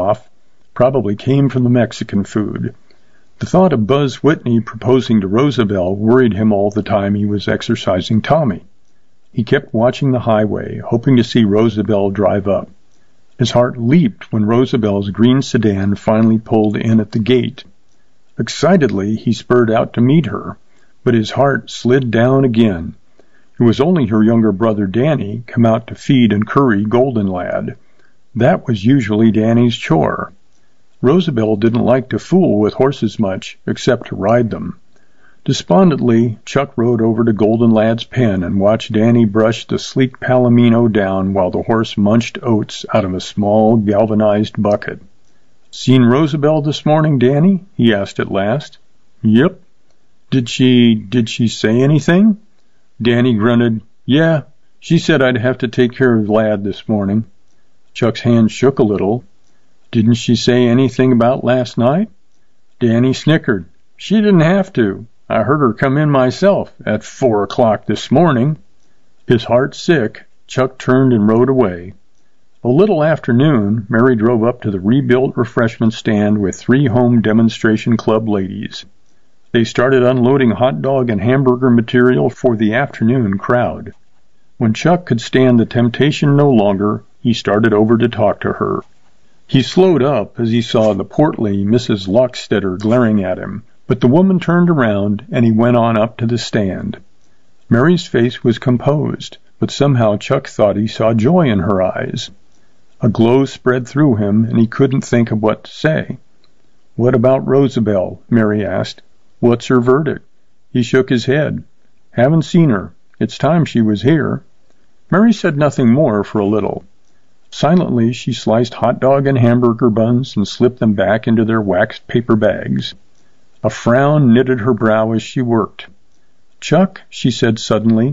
off probably came from the Mexican food. The thought of Buzz Whitney proposing to Rosabelle worried him all the time he was exercising Tommy. He kept watching the highway, hoping to see Rosabelle drive up. His heart leaped when Rosabelle's green sedan finally pulled in at the gate. Excitedly, he spurred out to meet her, but his heart slid down again. It was only her younger brother Danny, come out to feed and curry Golden Lad. That was usually Danny's chore. Rosabelle didn't like to fool with horses much, except to ride them. Despondently, Chuck rode over to Golden Lad's pen and watched Danny brush the sleek Palomino down while the horse munched oats out of a small galvanized bucket. "Seen Rosabelle this morning, Danny?" he asked at last. "Yep." Did she say anything?" Danny grunted. "Yeah, she said I'd have to take care of Lad this morning." Chuck's hand shook a little. "Didn't she say anything about last night?" Danny snickered. "She didn't have to. I heard her come in myself at 4 o'clock this morning." His heart sick, Chuck turned and rode away. A little after noon, Mary drove up to the rebuilt refreshment stand with 3 home demonstration club ladies. They started unloading hot dog and hamburger material for the afternoon crowd. When Chuck could stand the temptation no longer, he started over to talk to her. He slowed up as he saw the portly Mrs. Lockstetter glaring at him, but the woman turned around and he went on up to the stand. Mary's face was composed, but somehow Chuck thought he saw joy in her eyes. A glow spread through him and he couldn't think of what to say. "What about Rosabelle?" Mary asked. "What's her verdict?" He shook his head. "Haven't seen her. It's time she was here." Mary said nothing more for a little. Silently, she sliced hot dog and hamburger buns and slipped them back into their waxed paper bags. A frown knitted her brow as she worked. "Chuck," she said suddenly,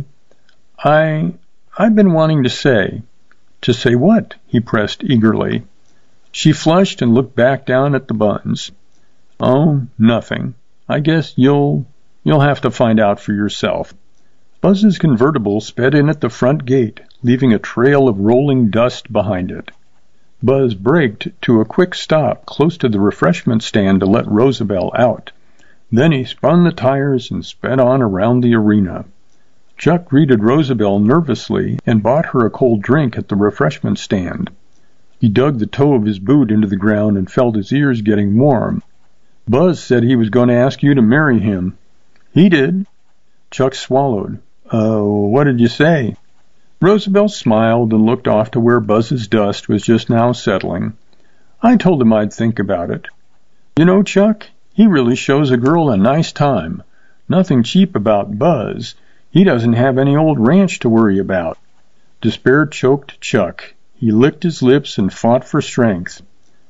I've been wanting to say." "To say what?" he pressed eagerly. She flushed and looked back down at the buns. "Oh, nothing. I guess you'll have to find out for yourself." Buzz's convertible sped in at the front gate, leaving a trail of rolling dust behind it. Buzz braked to a quick stop close to the refreshment stand to let Rosabelle out. Then he spun the tires and sped on around the arena. Chuck greeted Rosabelle nervously and bought her a cold drink at the refreshment stand. He dug the toe of his boot into the ground and felt his ears getting warm. "Buzz said he was going to ask you to marry him." "He did." Chuck swallowed. What did you say?" Rosabelle smiled and looked off to where Buzz's dust was just now settling. "I told him I'd think about it. You know, Chuck, he really shows a girl a nice time. Nothing cheap about Buzz. He doesn't have any old ranch to worry about." Despair choked Chuck. He licked his lips and fought for strength.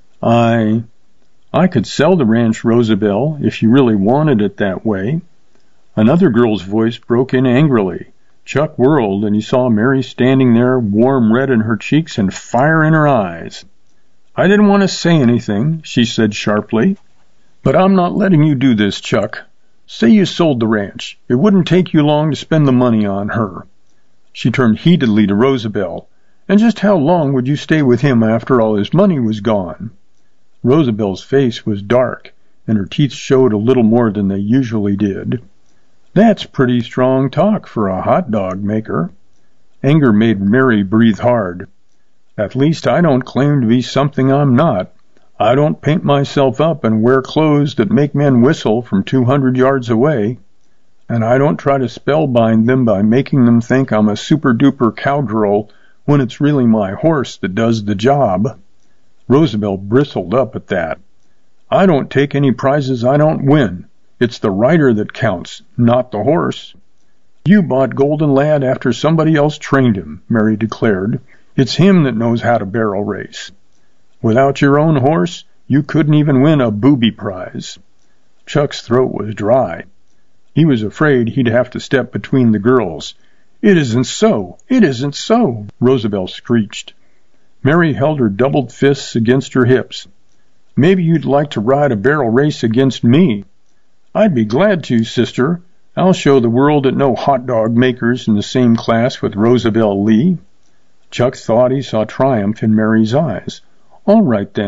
I could sell the ranch, Rosabelle, if you really wanted it that way." Another girl's voice broke in angrily. Chuck whirled, and he saw Mary standing there, warm red in her cheeks and fire in her eyes. "I didn't want to say anything," she said sharply. "But I'm not letting you do this, Chuck. Say you sold the ranch. It wouldn't take you long to spend the money on her." She turned heatedly to Rosabelle. "And just how long would you stay with him after all his money was gone?" Rosabelle's face was dark, and her teeth showed a little more than they usually did. "That's pretty strong talk for a hot dog maker." Anger made Mary breathe hard. "At least I don't claim to be something I'm not. I don't paint myself up and wear clothes that make men whistle from 200 yards away. And I don't try to spellbind them by making them think I'm a super-duper cowgirl when it's really my horse that does the job." Rosabelle bristled up at that. "I don't take any prizes I don't win. It's the rider that counts, not the horse." "You bought Golden Lad after somebody else trained him," Mary declared. "It's him that knows how to barrel race. Without your own horse, you couldn't even win a booby prize." Chuck's throat was dry. He was afraid he'd have to step between the girls. "It isn't so! It isn't so!" Rosabelle screeched. Mary held her doubled fists against her hips. "Maybe you'd like to ride a barrel race against me." "I'd be glad to, sister. I'll show the world that no hot dog maker's in the same class with Rosabelle Lee." Chuck thought he saw triumph in Mary's eyes. "All right, then.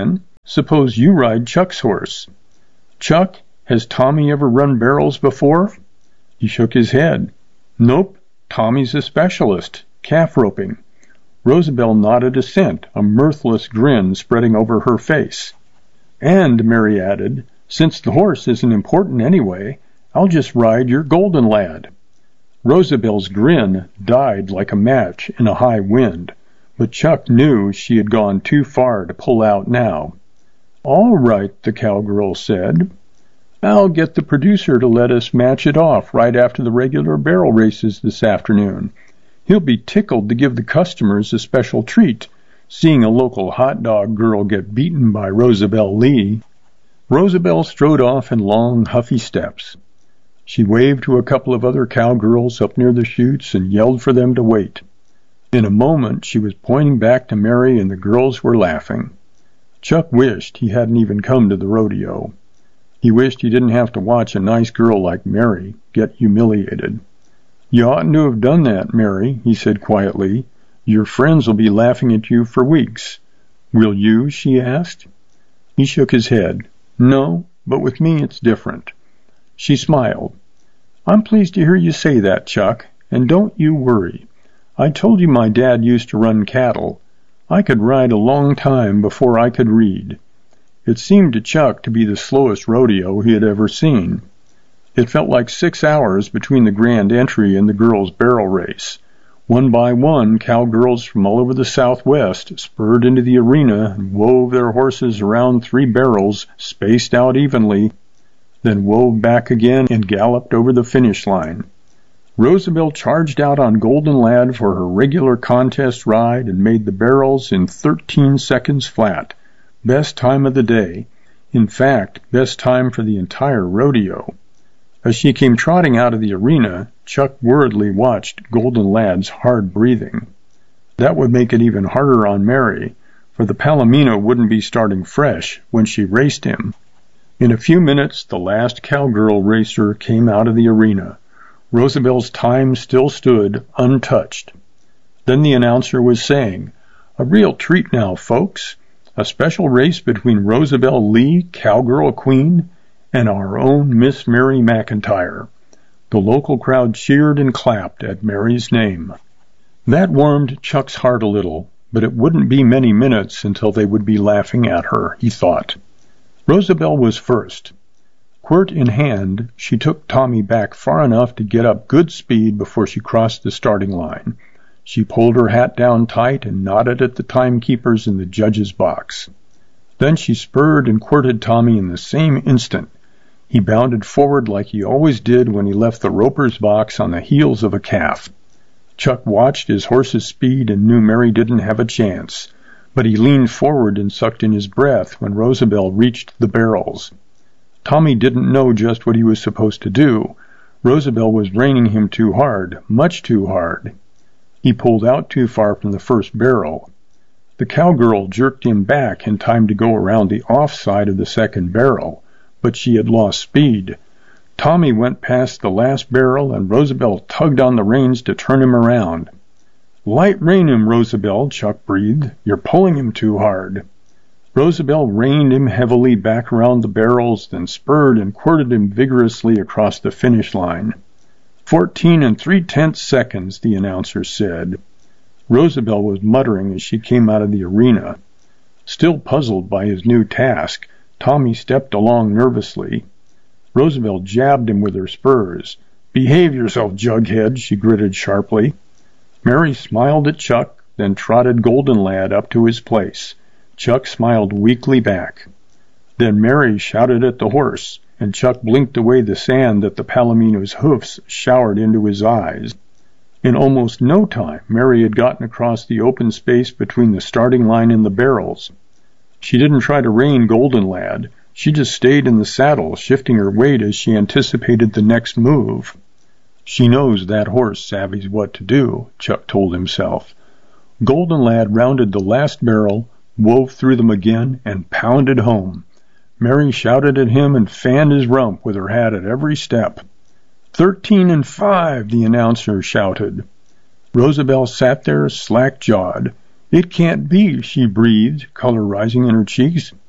Suppose you ride Chuck's horse." "Chuck, has Tommy ever run barrels before?" He shook his head. "Nope, Tommy's a specialist, calf roping." Rosabelle nodded assent, a mirthless grin spreading over her face. "And," Mary added, "since the horse isn't important anyway, I'll just ride your Golden Lad." Rosabelle's grin died like a match in a high wind, but Chuck knew she had gone too far to pull out now. "All right," the cowgirl said. "I'll get the producer to let us match it off right after the regular barrel races this afternoon. He'll be tickled to give the customers a special treat, seeing a local hot dog girl get beaten by Rosabelle Lee." Rosabelle strode off in long, huffy steps. She waved to a couple of other cowgirls up near the chutes and yelled for them to wait. In a moment, she was pointing back to Mary and the girls were laughing. Chuck wished he hadn't even come to the rodeo. He wished he didn't have to watch a nice girl like Mary get humiliated. "You oughtn't to have done that, Mary," he said quietly. "Your friends will be laughing at you for weeks." "Will you?" she asked. He shook his head. "No, but with me it's different." She smiled. "I'm pleased to hear you say that, Chuck, and don't you worry. I told you my dad used to run cattle. I could ride a long time before I could read." It seemed to Chuck to be the slowest rodeo he had ever seen. It felt like 6 hours between the grand entry and the girls' barrel race. One by one, cowgirls from all over the Southwest spurred into the arena and wove their horses around 3 barrels spaced out evenly, then wove back again and galloped over the finish line. Rosabelle charged out on Golden Lad for her regular contest ride and made the barrels in 13 seconds flat. Best time of the day. In fact, best time for the entire rodeo. As she came trotting out of the arena, Chuck worriedly watched Golden Lad's hard breathing. That would make it even harder on Mary, for the Palomino wouldn't be starting fresh when she raced him. In a few minutes, the last cowgirl racer came out of the arena. Rosabelle's time still stood untouched. Then the announcer was saying, "A real treat now, folks. A special race between Rosabelle Lee, Cowgirl Queen, and our own Miss Mary McIntyre." The local crowd cheered and clapped at Mary's name. That warmed Chuck's heart a little, but it wouldn't be many minutes until they would be laughing at her, he thought. Rosabelle was first. Quirt in hand, she took Tommy back far enough to get up good speed before she crossed the starting line. She pulled her hat down tight and nodded at the timekeepers in the judge's box. Then she spurred and quirted Tommy in the same instant. He bounded forward like he always did when he left the roper's box on the heels of a calf. Chuck watched his horse's speed and knew Mary didn't have a chance, but he leaned forward and sucked in his breath when Rosabelle reached the barrels. Tommy didn't know just what he was supposed to do. Rosabelle was reining him too hard, much too hard. He pulled out too far from the first barrel. The cowgirl jerked him back in time to go around the off side of the second barrel, but she had lost speed. Tommy went past the last barrel, and Rosabelle tugged on the reins to turn him around. "Light rein him, Rosabelle," Chuck breathed. "You're pulling him too hard." Rosabelle reined him heavily back around the barrels, then spurred and quirted him vigorously across the finish line. 14 3/10 seconds, the announcer said. Rosabelle was muttering as she came out of the arena. Still puzzled by his new task, Tommy stepped along nervously. Rosabelle jabbed him with her spurs. "Behave yourself, jughead," she gritted sharply. Mary smiled at Chuck, then trotted Golden Lad up to his place. Chuck smiled weakly back. Then Mary shouted at the horse, and Chuck blinked away the sand that the Palomino's hoofs showered into his eyes. In almost no time, Mary had gotten across the open space between the starting line and the barrels. She didn't try to rein Golden Lad. She just stayed in the saddle, shifting her weight as she anticipated the next move. "She knows that horse savvies what to do," Chuck told himself. Golden Lad rounded the last barrel, wove through them again, and pounded home. Mary shouted at him and fanned his rump with her hat at every step. 13 5, the announcer shouted. Rosabelle sat there slack-jawed. "It can't be," she breathed, color rising in her cheeks.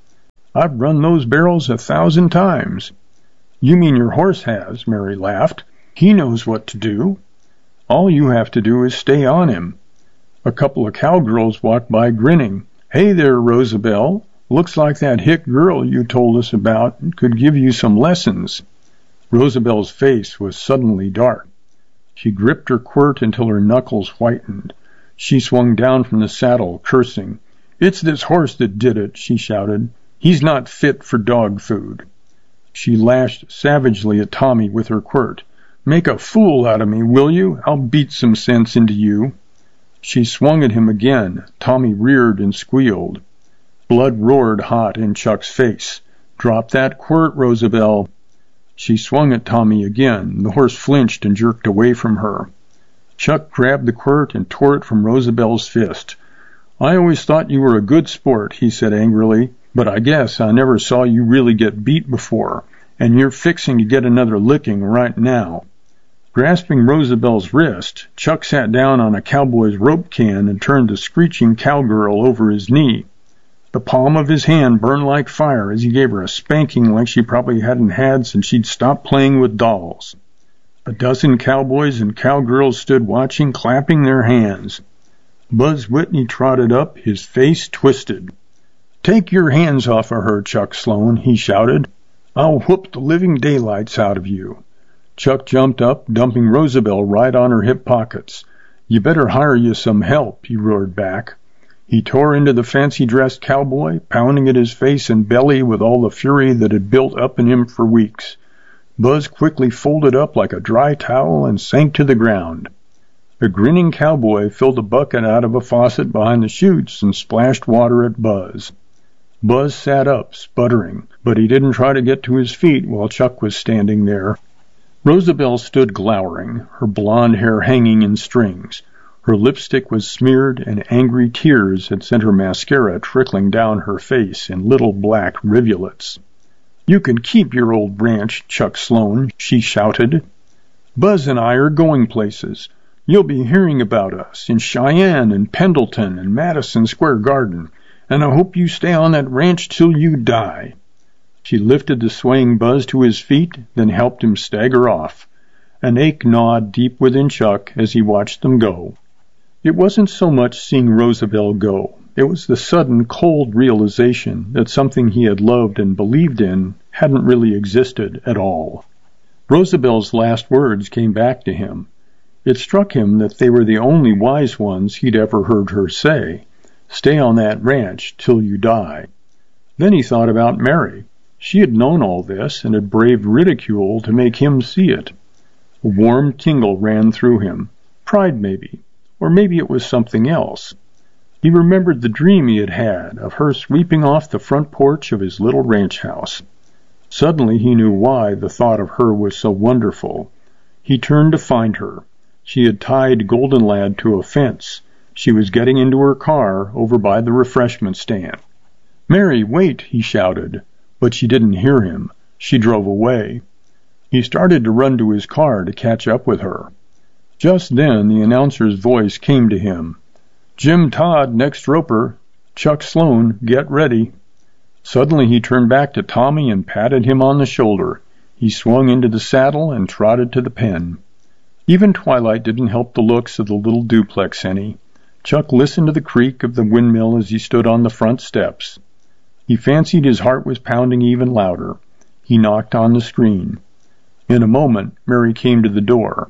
I've run those barrels 1,000 times. You mean your horse has, Mary laughed. He knows what to do. All you have to do is stay on him. A couple of cowgirls walked by grinning. Hey there, Rosabelle. Looks like that hick girl you told us about could give you some lessons. Rosabelle's face was suddenly dark. She gripped her quirt until her knuckles whitened. She swung down from the saddle, cursing. It's this horse that did it, she shouted. He's not fit for dog food. She lashed savagely at Tommy with her quirt. Make a fool out of me, will you? I'll beat some sense into you. She swung at him again. Tommy reared and squealed. Blood roared hot in Chuck's face. Drop that quirt, Rosabelle. She swung at Tommy again. The horse flinched and jerked away from her. Chuck grabbed the quirt and tore it from Rosabelle's fist. I always thought you were a good sport, he said angrily, but I guess I never saw you really get beat before, and you're fixing to get another licking right now. Grasping Rosabelle's wrist, Chuck sat down on a cowboy's rope can and turned the screeching cowgirl over his knee. The palm of his hand burned like fire as he gave her a spanking like she probably hadn't had since she'd stopped playing with dolls. A dozen cowboys and cowgirls stood watching, clapping their hands. Buzz Whitney trotted up, his face twisted. Take your hands off of her, Chuck Sloan, he shouted. I'll whoop the living daylights out of you. Chuck jumped up, dumping Rosabelle right on her hip pockets. You better hire you some help, he roared back. He tore into the fancy-dressed cowboy, pounding at his face and belly with all the fury that had built up in him for weeks. Buzz quickly folded up like a dry towel and sank to the ground. The grinning cowboy filled a bucket out of a faucet behind the chutes and splashed water at Buzz. Buzz sat up, sputtering, but he didn't try to get to his feet while Chuck was standing there. Rosabelle stood glowering, her blonde hair hanging in strings. Her lipstick was smeared, and angry tears had sent her mascara trickling down her face in little black rivulets. You can keep your old ranch, Chuck Sloan, she shouted. Buzz and I are going places. You'll be hearing about us in Cheyenne and Pendleton and Madison Square Garden, and I hope you stay on that ranch till you die. She lifted the swaying Buzz to his feet, then helped him stagger off. An ache gnawed deep within Chuck as he watched them go. It wasn't so much seeing Rosabelle go. It was the sudden, cold realization that something he had loved and believed in hadn't really existed at all. Rosabelle's last words came back to him. It struck him that they were the only wise ones he'd ever heard her say. Stay on that ranch till you die. Then he thought about Mary. She had known all this and had braved ridicule to make him see it. A warm tingle ran through him. Pride, maybe. Or maybe it was something else. He remembered the dream he had had of her sweeping off the front porch of his little ranch house. Suddenly he knew why the thought of her was so wonderful. He turned to find her. She had tied Golden Lad to a fence. She was getting into her car over by the refreshment stand. Mary, wait, he shouted, but she didn't hear him. She drove away. He started to run to his car to catch up with her. Just then the announcer's voice came to him. Jim Todd, next roper. Chuck Sloan, get ready. Suddenly he turned back to Tommy and patted him on the shoulder. He swung into the saddle and trotted to the pen. Even twilight didn't help the looks of the little duplex any. Chuck listened to the creak of the windmill as he stood on the front steps. He fancied his heart was pounding even louder. He knocked on the screen. In a moment, Mary came to the door.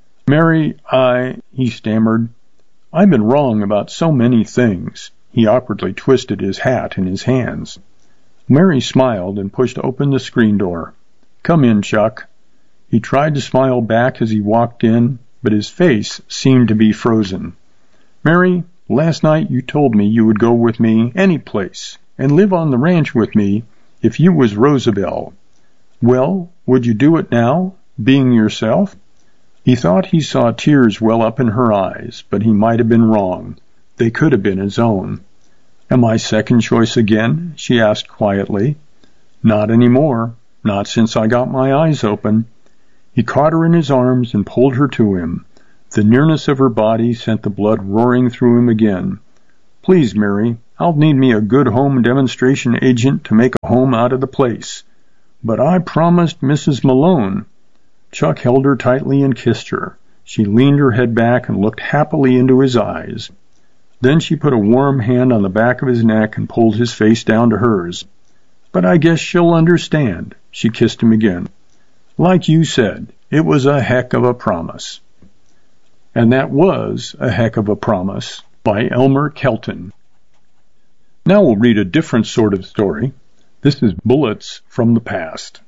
Mary, he stammered. I've been wrong about so many things. He awkwardly twisted his hat in his hands. Mary smiled and pushed open the screen door. Come in, Chuck. He tried to smile back as he walked in, but his face seemed to be frozen. Mary, last night you told me you would go with me any place and live on the ranch with me if you was Rosabelle. Well, would you do it now, being yourself? He thought he saw tears well up in her eyes, but he might have been wrong. They could have been his own. Am I second choice again? She asked quietly. Not any more. Not since I got my eyes open. He caught her in his arms and pulled her to him. The nearness of her body sent the blood roaring through him again. Please, Mary, I'll need me a good home demonstration agent to make a home out of the place. But I promised Mrs. Malone." Chuck held her tightly and kissed her. She leaned her head back and looked happily into his eyes. Then she put a warm hand on the back of his neck and pulled his face down to hers. "But I guess she'll understand." She kissed him again. "Like you said, it was a heck of a promise." And that was A Heck of a Promise by Elmer Kelton. Now we'll read a different sort of story. This is Bullets from the Past.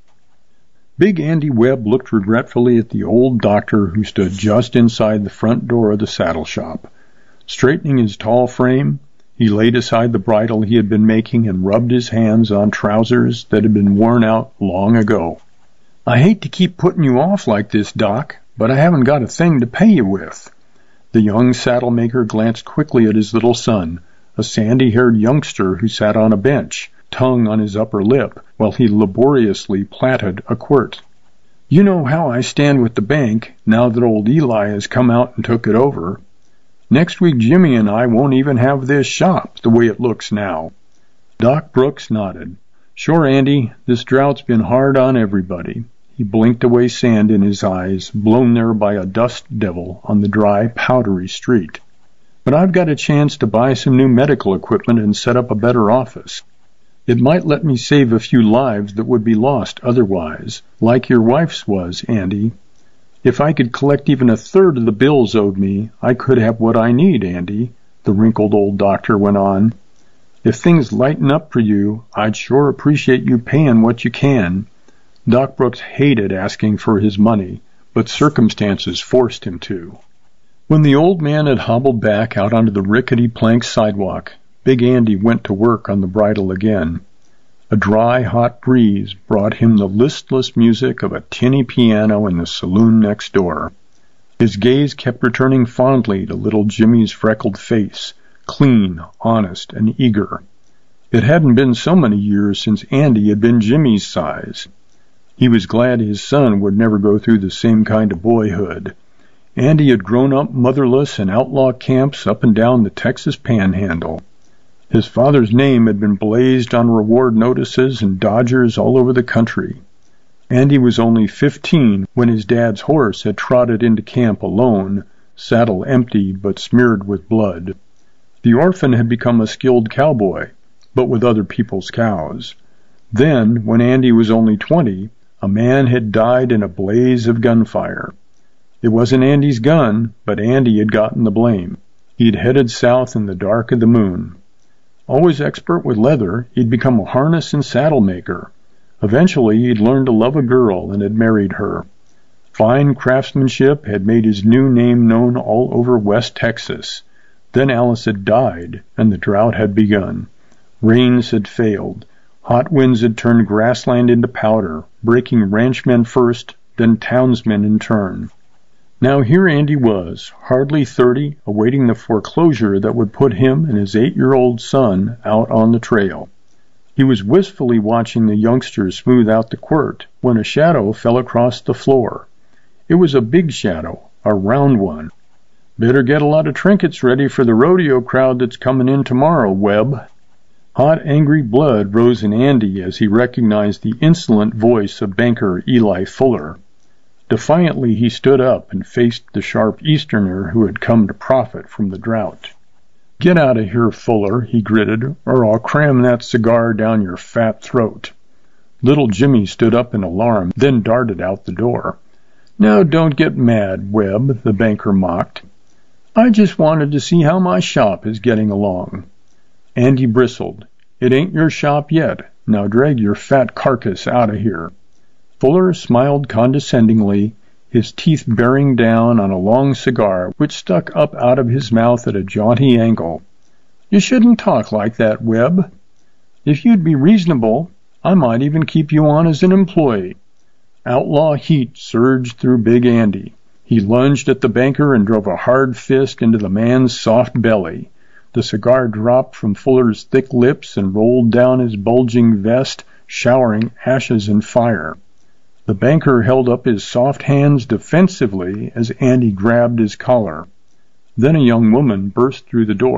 Big Andy Webb looked regretfully at the old doctor who stood just inside the front door of the saddle shop. Straightening his tall frame, he laid aside the bridle he had been making and rubbed his hands on trousers that had been worn out long ago. "I hate to keep putting you off like this, Doc, but I haven't got a thing to pay you with." The young saddle maker glanced quickly at his little son, a sandy-haired youngster who sat on a bench, tongue on his upper lip, while he laboriously plaited a quirt. "You know how I stand with the bank, now that old Eli has come out and took it over. Next week Jimmy and I won't even have this shop, the way it looks now." Doc Brooks nodded. "Sure, Andy, this drought's been hard on everybody." He blinked away sand in his eyes, blown there by a dust devil on the dry, powdery street. "But I've got a chance to buy some new medical equipment and set up a better office. It might let me save a few lives that would be lost otherwise, like your wife's was, Andy. If I could collect even a third of the bills owed me, I could have what I need, Andy," the wrinkled old doctor went on. "If things lighten up for you, I'd sure appreciate you paying what you can." Doc Brooks hated asking for his money, but circumstances forced him to. When the old man had hobbled back out onto the rickety plank sidewalk, Big Andy went to work on the bridle again. A dry, hot breeze brought him the listless music of a tinny piano in the saloon next door. His gaze kept returning fondly to little Jimmy's freckled face, clean, honest, and eager. It hadn't been so many years since Andy had been Jimmy's size. He was glad his son would never go through the same kind of boyhood. Andy had grown up motherless in outlaw camps up and down the Texas Panhandle. His father's name had been blazed on reward notices and dodgers all over the country. Andy was only 15 when his dad's horse had trotted into camp alone, saddle empty but smeared with blood. The orphan had become a skilled cowboy, but with other people's cows. Then, when Andy was only 20, a man had died in a blaze of gunfire. It wasn't Andy's gun, but Andy had gotten the blame. He'd headed south in the dark of the moon. Always expert with leather, he'd become a harness and saddle maker. Eventually, he'd learned to love a girl and had married her. Fine craftsmanship had made his new name known all over West Texas. Then Alice had died, and the drought had begun. Rains had failed. Hot winds had turned grassland into powder, breaking ranchmen first, then townsmen in turn. Now here Andy was, hardly 30, awaiting the foreclosure that would put him and his 8-year-old son out on the trail. He was wistfully watching the youngsters smooth out the quirt when a shadow fell across the floor. It was a big shadow, a round one. "Better get a lot of trinkets ready for the rodeo crowd that's coming in tomorrow, Webb." Hot, angry blood rose in Andy as he recognized the insolent voice of banker Eli Fuller. Defiantly he stood up and faced the sharp Easterner who had come to profit from the drought. "Get out of here, Fuller," he gritted, "or I'll cram that cigar down your fat throat." Little Jimmy stood up in alarm, then darted out the door. "Now don't get mad, Webb," the banker mocked. "I just wanted to see how my shop is getting along." Andy bristled. "It ain't your shop yet. Now drag your fat carcass out of here." Fuller smiled condescendingly, his teeth bearing down on a long cigar which stuck up out of his mouth at a jaunty angle. "You shouldn't talk like that, Webb. If you'd be reasonable, I might even keep you on as an employee." Outlaw heat surged through Big Andy. He lunged at the banker and drove a hard fist into the man's soft belly. The cigar dropped from Fuller's thick lips and rolled down his bulging vest, showering ashes and fire. The banker held up his soft hands defensively as Andy grabbed his collar. Then a young woman burst through the door.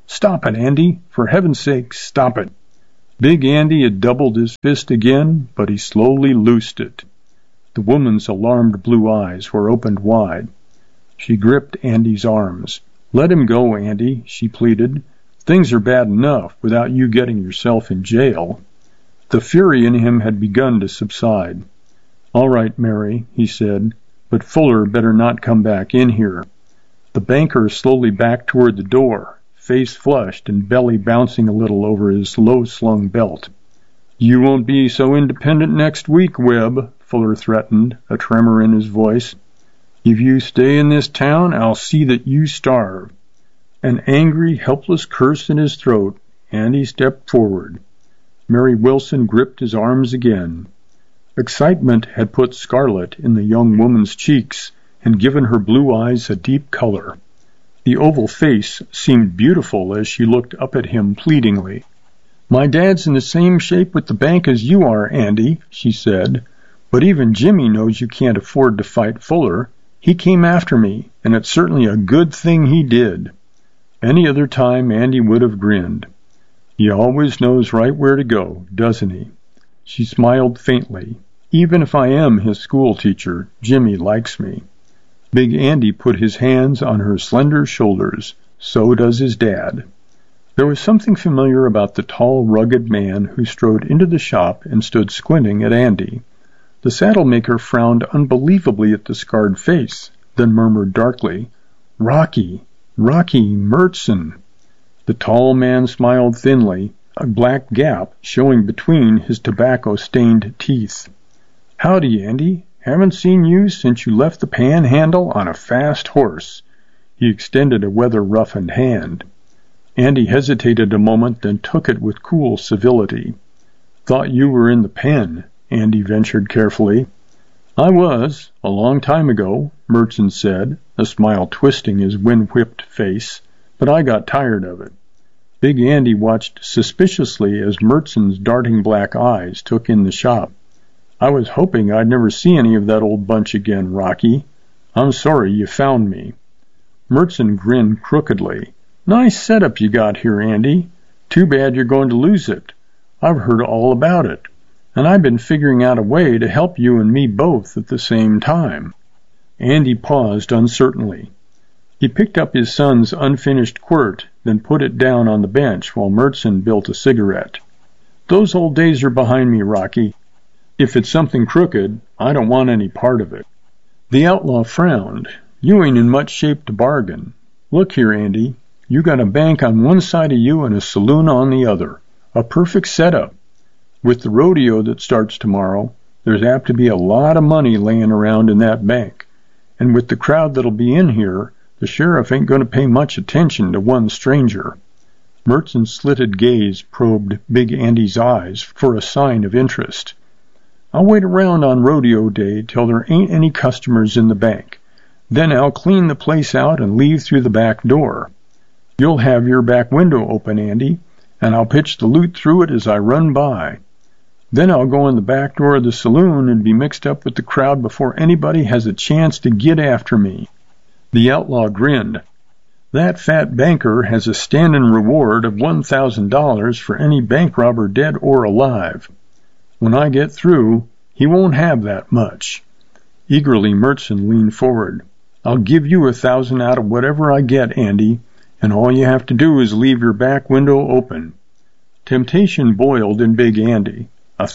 "Stop it, Andy! For heaven's sake, stop it!" Big Andy had doubled his fist again, but he slowly loosed it. The woman's alarmed blue eyes were opened wide. She gripped Andy's arms. "Let him go, Andy," she pleaded. "Things are bad enough without you getting yourself in jail." The fury in him had begun to subside. "All right, Mary," he said, "but Fuller better not come back in here." The banker slowly backed toward the door, face flushed and belly bouncing a little over his low-slung belt. "You won't be so independent next week, Webb," Fuller threatened, a tremor in his voice. "If you stay in this town, I'll see that you starve." An angry, helpless curse in his throat, Andy stepped forward. Mary Wilson gripped his arms again. Excitement had put scarlet in the young woman's cheeks and given her blue eyes a deep color. The oval face seemed beautiful as she looked up at him pleadingly. "My dad's in the same shape with the bank as you are, Andy," she said, "but even Jimmy knows you can't afford to fight Fuller. He came after me, and it's certainly a good thing he did." Any other time Andy would have grinned. "He always knows right where to go, doesn't he?" She smiled faintly. "Even if I am his school teacher, Jimmy likes me." Big Andy put his hands on her slender shoulders. "So does his dad." There was something familiar about the tall, rugged man who strode into the shop and stood squinting at Andy. The saddle-maker frowned unbelievably at the scarred face, then murmured darkly, Rocky Mertson." The tall man smiled thinly, a black gap showing between his tobacco-stained teeth. "Howdy, Andy. Haven't seen you since you left the Panhandle on a fast horse." He extended a weather-roughened hand. Andy hesitated a moment, then took it with cool civility. "Thought you were in the pen," Andy ventured carefully. "I was, a long time ago," Mertson said, a smile twisting his wind-whipped face, "but I got tired of it." Big Andy watched suspiciously as Mertson's darting black eyes took in the shop. "I was hoping I'd never see any of that old bunch again, Rocky. I'm sorry you found me." Mertson grinned crookedly. "Nice setup you got here, Andy. Too bad you're going to lose it. I've heard all about it, and I've been figuring out a way to help you and me both at the same time." Andy paused uncertainly. He picked up his son's unfinished quirt, then put it down on the bench while Mertson built a cigarette. "Those old days are behind me, Rocky. If it's something crooked, I don't want any part of it." The outlaw frowned. "You ain't in much shape to bargain. Look here, Andy. You got a bank on one side of you and a saloon on the other. A perfect setup. With the rodeo that starts tomorrow, there's apt to be a lot of money laying around in that bank. And with the crowd that'll be in here, the sheriff ain't going to pay much attention to one stranger." Mertson's slitted gaze probed Big Andy's eyes for a sign of interest. "I'll wait around on rodeo day till there ain't any customers in the bank. Then I'll clean the place out and leave through the back door. You'll have your back window open, Andy, and I'll pitch the loot through it as I run by. Then I'll go in the back door of the saloon and be mixed up with the crowd before anybody has a chance to get after me." The outlaw grinned. "That fat banker has a standing reward of $1,000 for any bank robber dead or alive. When I get through, he won't have that much." Eagerly, Mertson leaned forward. "I'll give you 1,000 out of whatever I get, Andy, and all you have to do is leave your back window open." Temptation boiled in Big Andy.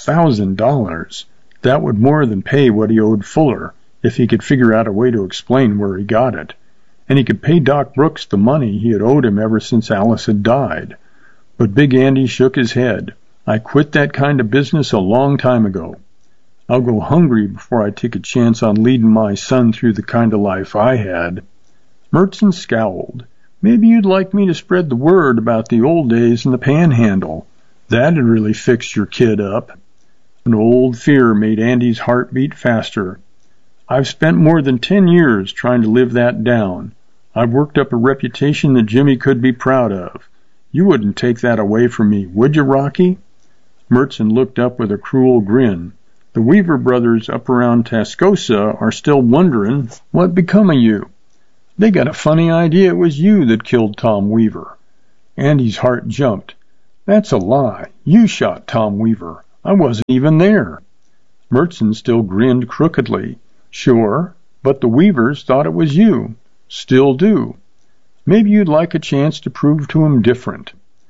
$1,000! That would more than pay what he owed Fuller, if he could figure out a way to explain where he got it. And he could pay Doc Brooks the money he had owed him ever since Alice had died. But Big Andy shook his head. "I quit that kind of business a long time ago. I'll go hungry before I take a chance on leading my son through the kind of life I had." Mertson scowled. "Maybe you'd like me to spread the word about the old days in the Panhandle. That'd really fix your kid up." An old fear made Andy's heart beat faster. "I've spent more than 10 years trying to live that down. I've worked up a reputation that Jimmy could be proud of. You wouldn't take that away from me, would you, Rocky?" Mertson looked up with a cruel grin. "The Weaver brothers up around Tascosa are still wondering what become of you. They got a funny idea it was you that killed Tom Weaver. Andy's heart jumped. That's a lie. You shot Tom Weaver. I wasn't even there. Murchison still grinned crookedly. Sure, but the Weavers thought it was you. Still do. Maybe you'd like a chance to prove to 'em different.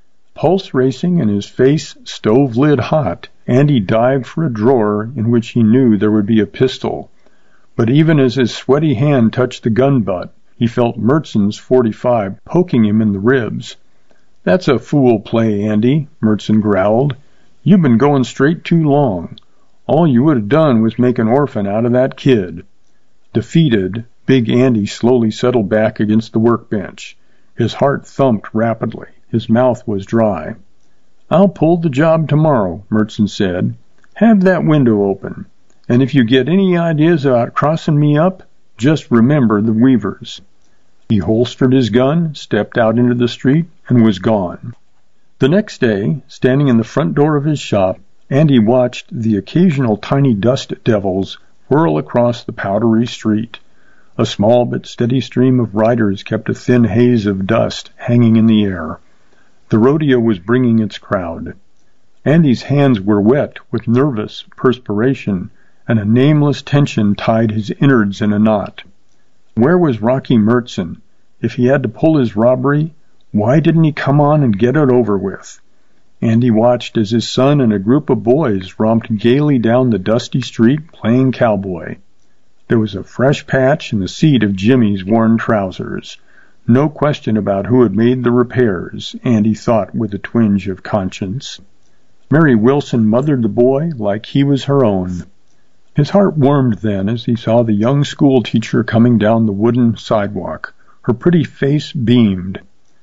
Pulse racing and his face stove-lid hot, Andy dived for a drawer in which he knew there would be a pistol. But even as his sweaty hand touched the gun butt, he felt Murchison's .45 poking him in the ribs. That's a fool play, Andy, Murchison growled. You've been going straight too long. All you would have done was make an orphan out of that kid. Defeated, Big Andy slowly settled back against the workbench. His heart thumped rapidly. His mouth was dry. I'll pull the job tomorrow, Murchison said. Have that window open. And if you get any ideas about crossing me up, just remember the Weavers. He holstered his gun, stepped out into the street, and was gone. The next day, standing in the front door of his shop, Andy watched the occasional tiny dust devils whirl across the powdery street. A small but steady stream of riders kept a thin haze of dust hanging in the air. The rodeo was bringing its crowd. Andy's hands were wet with nervous perspiration, and a nameless tension tied his innards in a knot. Where was Rocky Murchison? If he had to pull his robbery, why didn't he come on and get it over with? Andy watched as his son and a group of boys romped gaily down the dusty street playing cowboy. There was a fresh patch in the seat of Jimmy's worn trousers. No question about who had made the repairs, Andy thought with a twinge of conscience. Mary Wilson mothered the boy like he was her own. His heart warmed then as he saw the young schoolteacher coming down the wooden sidewalk. Her pretty face beamed.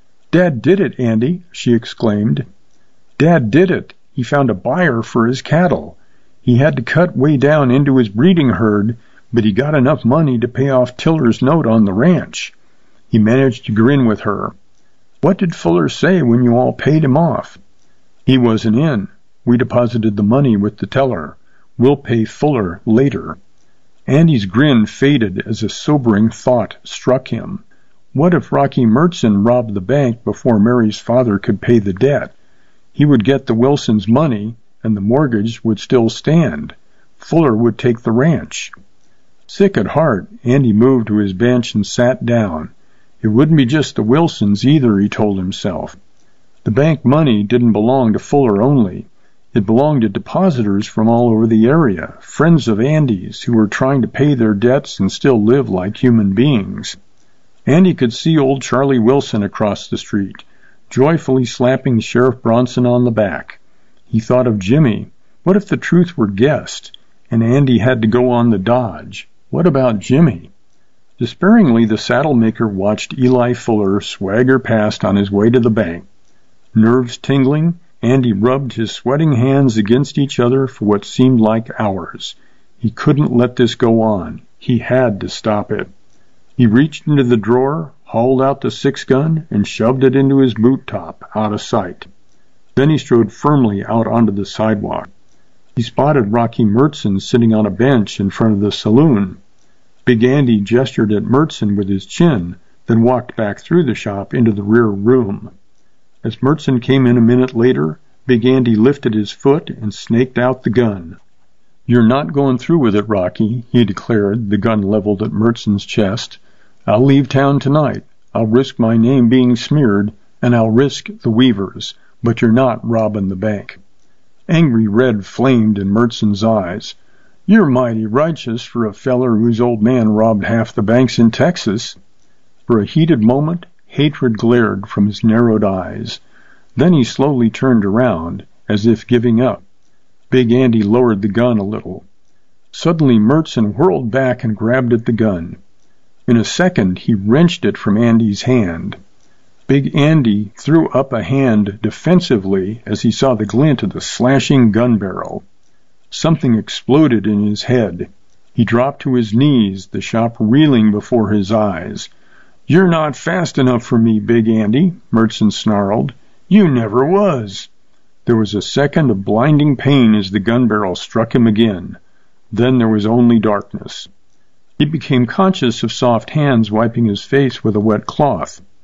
Dad did it, Andy, she exclaimed. Dad did it. He found a buyer for his cattle. He had to cut way down into his breeding herd, but he got enough money to pay off Tiller's note on the ranch. He managed to grin with her. What did Fuller say when you all paid him off? He wasn't in. We deposited the money with the teller. We'll pay Fuller later. Andy's grin faded as a sobering thought struck him. What if Rocky Murchison robbed the bank before Mary's father could pay the debt? He would get the Wilsons' money, and the mortgage would still stand. Fuller would take the ranch. Sick at heart, Andy moved to his bench and sat down. It wouldn't be just the Wilsons either, he told himself. The bank money didn't belong to Fuller only. It belonged to depositors from all over the area, friends of Andy's, who were trying to pay their debts and still live like human beings. Andy could see old Charlie Wilson across the street, joyfully slapping Sheriff Bronson on the back. He thought of Jimmy. What if the truth were guessed, and Andy had to go on the dodge? What about Jimmy? Despairingly, the saddle-maker watched Eli Fuller swagger past on his way to the bank. Nerves tingling, Andy rubbed his sweating hands against each other for what seemed like hours. He couldn't let this go on. He had to stop it. He reached into the drawer, hauled out the 6-gun, and shoved it into his boot top, out of sight. Then he strode firmly out onto the sidewalk. He spotted Rocky Murchison sitting on a bench in front of the saloon. Big Andy gestured at Murchison with his chin, then walked back through the shop into the rear room. As Murchison came in a minute later, Big Andy lifted his foot and snaked out the gun. You're not going through with it, Rocky, he declared, the gun leveled at Murchison's chest. I'll leave town tonight. I'll risk my name being smeared, and I'll risk the Weavers, but you're not robbing the bank. Angry red flamed in Murchison's eyes. You're mighty righteous for a feller whose old man robbed half the banks in Texas. For a heated moment, hatred glared from his narrowed eyes. Then he slowly turned around, as if giving up. Big Andy lowered the gun a little. Suddenly Murchison whirled back and grabbed at the gun. In a second, he wrenched it from Andy's hand. Big Andy threw up a hand defensively as he saw the glint of the slashing gun barrel. Something exploded in his head. He dropped to his knees, the shop reeling before his eyes. You're not fast enough for me, Big Andy, Murchison snarled. You never was. There was a second of blinding pain as the gun barrel struck him again. Then there was only darkness. He became conscious of soft hands wiping his face with a wet cloth.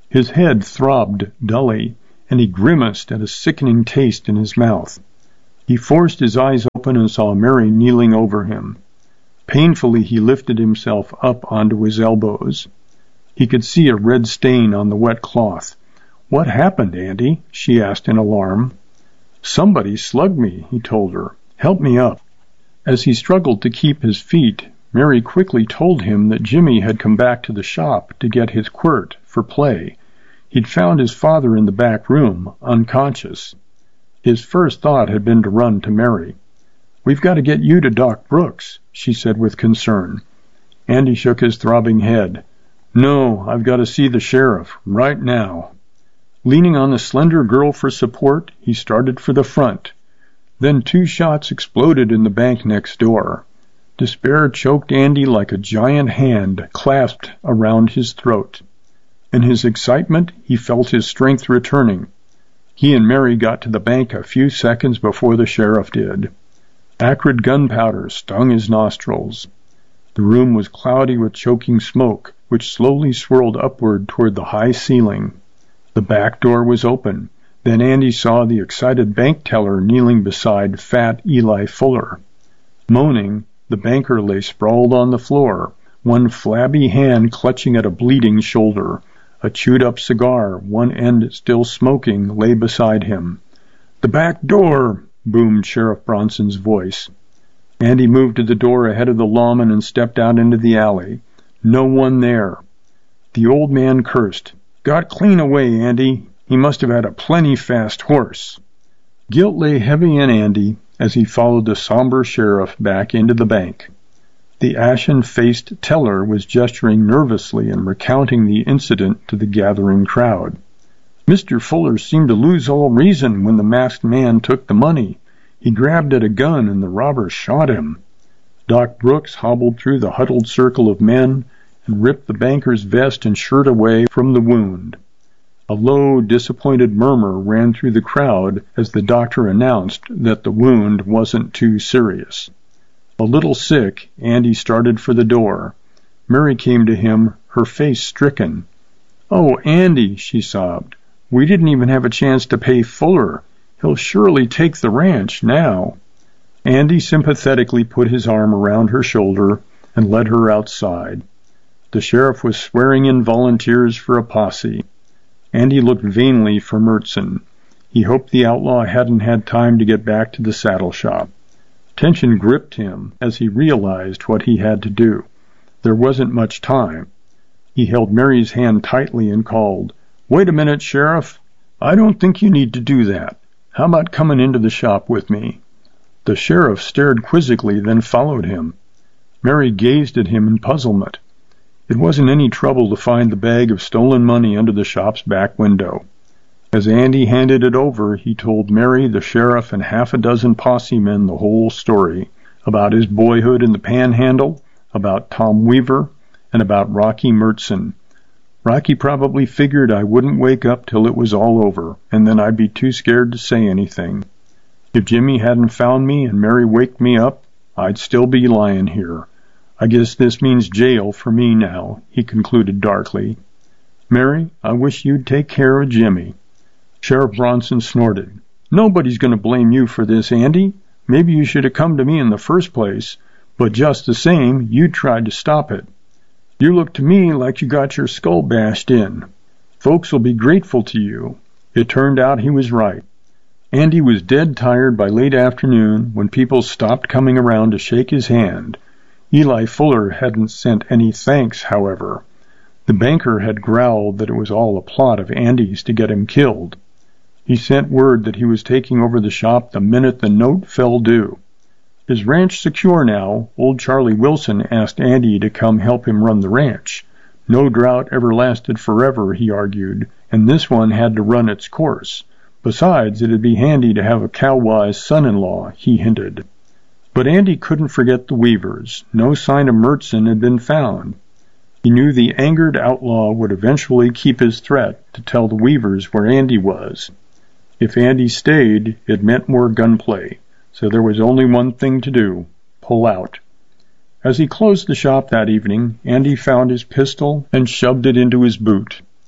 His head throbbed dully, and he grimaced at a sickening taste in his mouth. He forced his eyes open and saw Mary kneeling over him. Painfully he lifted himself up onto his elbows. He could see a red stain on the wet cloth. "What happened, Andy?" she asked in alarm. "Somebody slugged me," he told her. "Help me up." As he struggled to keep his feet, Mary quickly told him that Jimmy had come back to the shop to get his quirt for play. He'd found his father in the back room, unconscious. His first thought had been to run to Mary. "We've got to get you to Doc Brooks," she said with concern. Andy shook his throbbing head. "No, I've got to see the sheriff, right now." Leaning on the slender girl for support, he started for the front. Then 2 shots exploded in the bank next door. Despair choked Andy like a giant hand clasped around his throat. In his excitement, he felt his strength returning. He and Mary got to the bank a few seconds before the sheriff did. Acrid gunpowder stung his nostrils. The room was cloudy with choking smoke, which slowly swirled upward toward the high ceiling. The back door was open. Then Andy saw the excited bank teller kneeling beside fat Eli Fuller. Moaning, the banker lay sprawled on the floor, one flabby hand clutching at a bleeding shoulder. A chewed-up cigar, one end still smoking, lay beside him. "The back door!" boomed Sheriff Bronson's voice. Andy moved to the door ahead of the lawman and stepped out into the alley. No one there. The old man cursed. "Got clean away, Andy. He must have had a plenty fast horse." Guilt lay heavy in Andy as he followed the somber sheriff back into the bank. The ashen-faced teller was gesturing nervously and recounting the incident to the gathering crowd. "Mr. Fuller seemed to lose all reason when the masked man took the money. He grabbed at a gun and the robber shot him. Doc Brooks hobbled through the huddled circle of men and ripped the banker's vest and shirt away from the wound." A low, disappointed murmur ran through the crowd as the doctor announced that the wound wasn't too serious. A little sick, Andy started for the door. Mary came to him, her face stricken. "Oh, Andy," she sobbed, "we didn't even have a chance to pay Fuller. He'll surely take the ranch now." Andy sympathetically put his arm around her shoulder and led her outside. The sheriff was swearing in volunteers for a posse. Andy looked vainly for Murchison. He hoped the outlaw hadn't had time to get back to the saddle shop. Tension gripped him as he realized what he had to do. There wasn't much time. He held Mary's hand tightly and called, "Wait a minute, Sheriff. I don't think you need to do that. How about coming into the shop with me?" The sheriff stared quizzically, then followed him. Mary gazed at him in puzzlement. It wasn't any trouble to find the bag of stolen money under the shop's back window. As Andy handed it over, he told Mary, the sheriff, and half a dozen posse men the whole story, about his boyhood in the Panhandle, about Tom Weaver, and about Rocky Murchison. Rocky probably figured I wouldn't wake up till it was all over, and then I'd be too scared to say anything. If Jimmy hadn't found me and Mary waked me up, I'd still be lying here. I guess this means jail for me now, he concluded darkly. "Mary, I wish you'd take care of Jimmy." Sheriff Bronson snorted. "Nobody's going to blame you for this, Andy. Maybe you should have come to me in the first place, but just the same, you tried to stop it. You look to me like you got your skull bashed in. Folks will be grateful to you." It turned out he was right. Andy was dead tired by late afternoon when people stopped coming around to shake his hand. Eli Fuller hadn't sent any thanks, however. The banker had growled that it was all a plot of Andy's to get him killed. He sent word that he was taking over the shop the minute the note fell due. His ranch secure now, old Charlie Wilson asked Andy to come help him run the ranch. No drought ever lasted forever, he argued, and this one had to run its course. Besides, it'd be handy to have a cow-wise son-in-law, he hinted. But Andy couldn't forget the Weavers. No sign of Murchison had been found. He knew the angered outlaw would eventually keep his threat to tell the Weavers where Andy was. If Andy stayed, it meant more gunplay, so there was only one thing to do: pull out. As he closed the shop that evening, Andy found his pistol and shoved it into his boot.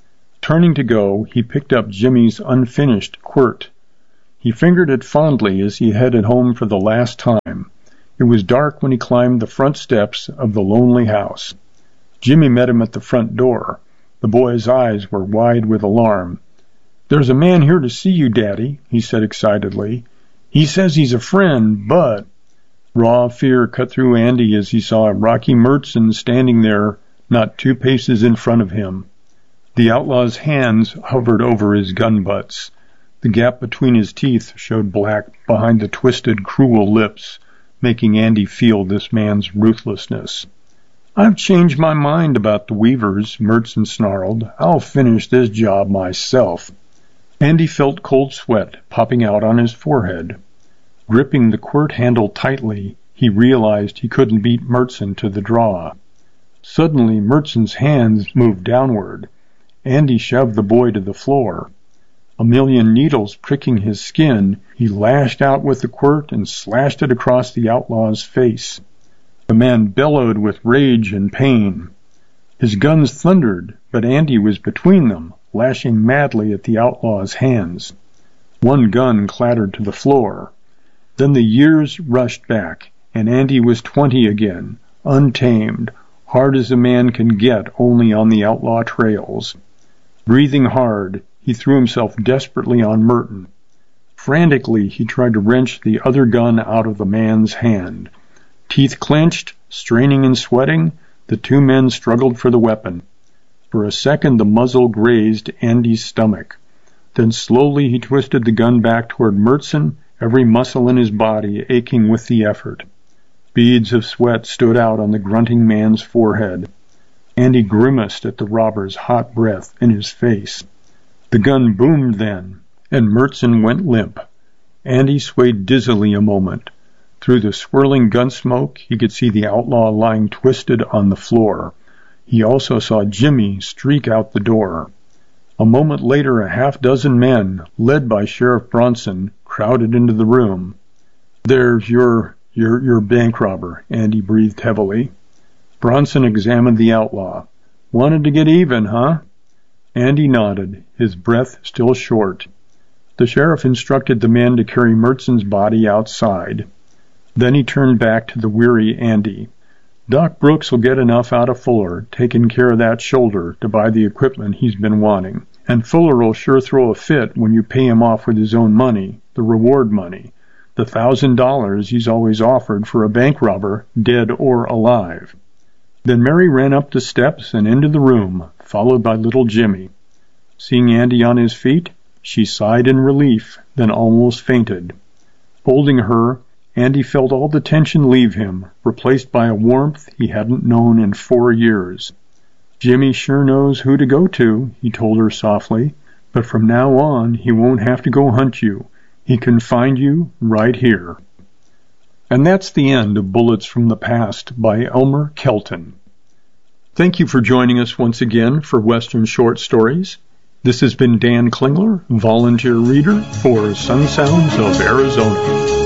Turning to go, he picked up Jimmy's unfinished quirt. He fingered it fondly as he headed home for the last time. It was dark when he climbed the front steps of the lonely house. Jimmy met him at the front door. The boy's eyes were wide with alarm. "There's a man here to see you, Daddy," he said excitedly. "He says he's a friend, but—" Raw fear cut through Andy as he saw Rocky Mertzon standing there, not 2 paces in front of him. The outlaw's hands hovered over his gun butts. The gap between his teeth showed black behind the twisted, cruel lips, making Andy feel this man's ruthlessness. "I've changed my mind about the Weavers," Mertzon snarled. "I'll finish this job myself." Andy felt cold sweat popping out on his forehead. Gripping the quirt handle tightly, he realized he couldn't beat Mertzon to the draw. Suddenly, Mertzon's hands moved downward. Andy shoved the boy to the floor. A million needles pricking his skin, he lashed out with the quirt and slashed it across the outlaw's face. The man bellowed with rage and pain. His guns thundered, but Andy was between them, lashing madly at the outlaw's hands. One gun clattered to the floor. Then the years rushed back, and Andy was 20 again, untamed, hard as a man can get only on the outlaw trails. Breathing hard, he threw himself desperately on Merton. Frantically, he tried to wrench the other gun out of the man's hand. Teeth clenched, straining and sweating, the 2 men struggled for the weapon. For a second, the muzzle grazed Andy's stomach. Then slowly he twisted the gun back toward Mertzon, every muscle in his body aching with the effort. Beads of sweat stood out on the grunting man's forehead. Andy grimaced at the robber's hot breath in his face. The gun boomed then, and Mertzon went limp. Andy swayed dizzily a moment. Through the swirling gun smoke, he could see the outlaw lying twisted on the floor. He also saw Jimmy streak out the door. A moment later, a half-dozen men, led by Sheriff Bronson, crowded into the room. "There's your bank robber," Andy breathed heavily. Bronson examined the outlaw. "Wanted to get even, huh?" Andy nodded, his breath still short. The sheriff instructed the men to carry Mertzon's body outside. Then he turned back to the weary Andy. "Doc Brooks will get enough out of Fuller, taking care of that shoulder, to buy the equipment he's been wanting. And Fuller will sure throw a fit when you pay him off with his own money, the reward money, the $1,000 he's always offered for a bank robber, dead or alive." Then Mary ran up the steps and into the room, followed by little Jimmy. Seeing Andy on his feet, she sighed in relief, then almost fainted. Holding her, Andy felt all the tension leave him, replaced by a warmth he hadn't known in 4 years. "Jimmy sure knows who to go to," he told her softly, "but from now on he won't have to go hunt you. He can find you right here." And that's the end of Bullets from the Past by Elmer Kelton. Thank you for joining us once again for Western Short Stories. This has been Dan Klingler, volunteer reader for Sun Sounds of Arizona.